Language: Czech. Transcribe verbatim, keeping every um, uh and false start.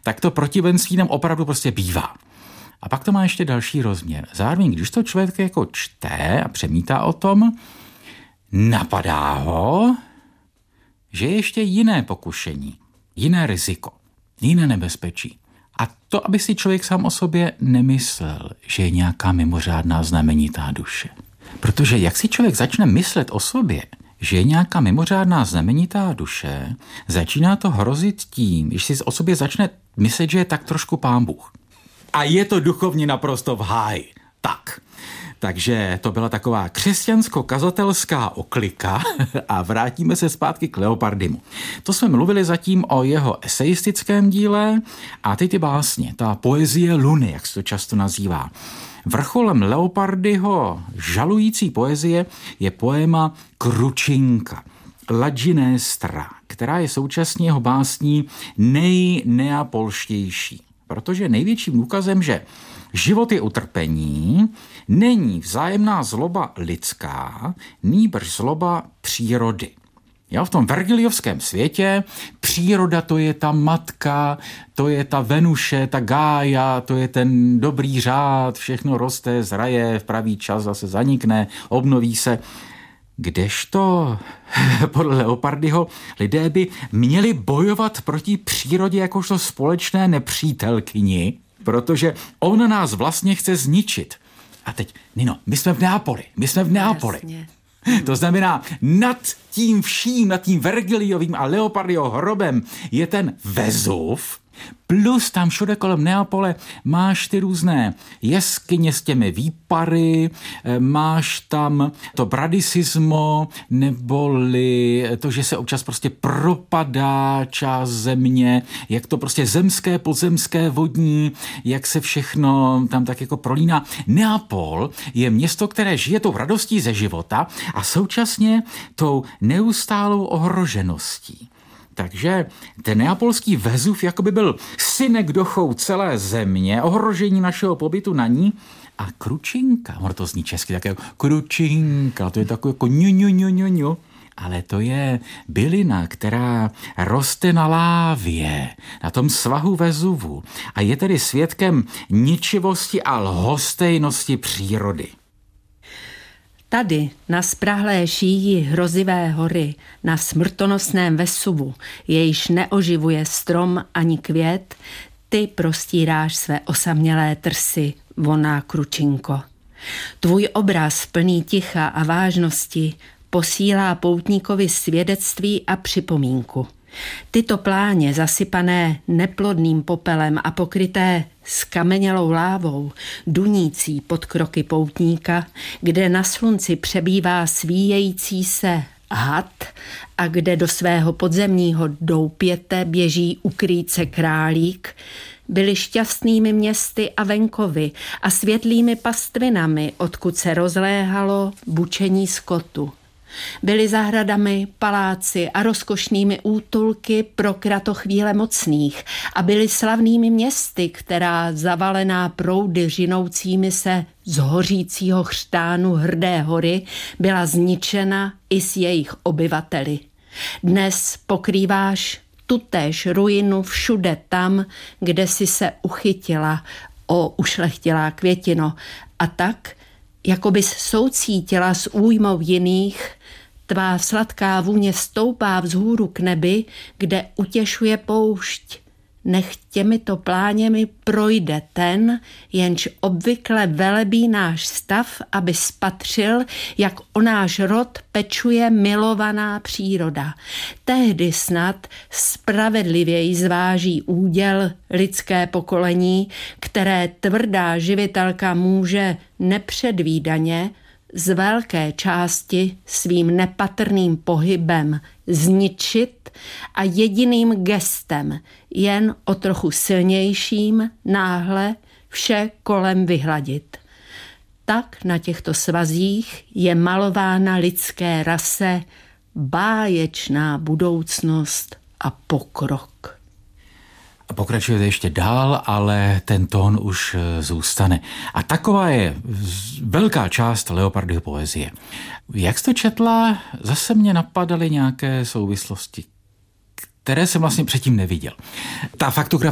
tak to protivenství tam opravdu prostě bývá. A pak to má ještě další rozměr. Zároveň, když to člověk jako čte a přemítá o tom, napadá ho, že je ještě jiné pokušení, jiné riziko, jiné nebezpečí. A to, aby si člověk sám o sobě nemyslel, že je nějaká mimořádná znamenitá duše. Protože jak si člověk začne myslet o sobě, že je nějaká mimořádná znamenitá duše, začíná to hrozit tím, když si o sobě začne myslet, že je tak trošku Pán Bůh. A je to duchovně naprosto v háji. Tak. Takže to byla taková křesťansko-kazatelská oklika a vrátíme se zpátky k Leopardimu. To jsme mluvili zatím o jeho eseistickém díle a teď ty básně, ta poezie Luny, jak se to často nazývá. Vrcholem Leopardyho žalující poezie je poéma Kručinka, La Ginestra, která je současně jeho básní nejneapolštější. Protože největším důkazem, že život je utrpení, není vzájemná zloba lidská, nýbrž zloba přírody. Jo, v tom vergiliovském světě příroda to je ta matka, to je ta Venuše, ta Gája, to je ten dobrý řád, všechno roste, zraje, v pravý čas zase zanikne, obnoví se. Kdežto podle Leopardyho lidé by měli bojovat proti přírodě jakožto společné nepřítelkyni, protože on nás vlastně chce zničit. A teď, Nino, my jsme v Neapoli, my jsme v Neapoli. Jasně. To znamená, nad tím vším, nad tím Vergiliovým a Leopardyho hrobem je ten Vezuv, plus tam všude kolem Neapole máš ty různé jeskyně s těmi výpary, máš tam to bradisismo, neboli to, že se občas prostě propadá část země, jak to prostě zemské, podzemské, vodní, jak se všechno tam tak jako prolíná. Neapol je město, které žije tou radostí ze života a současně tou neustálou ohrožeností. Takže ten neapolský Vezuv jakoby byl synek dochou celé země, ohrožení našeho pobytu na ní. A Kručinka, ono to zní česky, tak jako Kručinka, to je takové jako ňu, ňu, ňu, ňu, ňu. Ale to je bylina, která roste na lávě, na tom svahu Vezuvu a je tedy svědkem ničivosti a lhostejnosti přírody. Tady, na sprahlé šíji hrozivé hory, na smrtonosném Vesuvu, jejž neoživuje strom ani květ, ty prostíráš své osamělé trsy, voná Kručinko. Tvůj obraz plný ticha a vážnosti posílá poutníkovi svědectví a připomínku. Tyto pláně zasypané neplodným popelem a pokryté skamenělou lávou, dunící pod kroky poutníka, kde na slunci přebývá svíjející se had a kde do svého podzemního doupěte běží ukrýt se králík, byly šťastnými městy a venkovy a světlými pastvinami, odkud se rozléhalo bučení skotu. Byly zahradami, paláci a rozkošnými útulky pro kratochvíle mocných a byly slavnými městy, která zavalená proudy řinoucími se z hořícího chřtánu hrdé hory byla zničena i s jejich obyvateli. Dnes pokrýváš tutéž ruinu všude tam, kde si se uchytila, o ušlechtilá květino, a tak, jako bys soucítila s újmou jiných, tvá sladká vůně stoupá vzhůru k nebi, kde utěšuje poušť. Nech těmito pláněmi projde ten, jenž obvykle velebí náš stav, aby spatřil, jak o náš rod pečuje milovaná příroda. Tehdy snad spravedlivěji zváží úděl lidské pokolení, které tvrdá živitelka může nepředvídaně z velké části svým nepatrným pohybem zničit a jediným gestem, jen o trochu silnějším, náhle vše kolem vyhladit. Tak na těchto svazích je malována lidské rase báječná budoucnost a pokrok. Pokračujete ještě dál, ale ten tón už zůstane. A taková je velká část Leopardyho poezie. Jak jsi to četla, zase mě napadaly nějaké souvislosti, které jsem vlastně předtím neviděl. Ta faktografie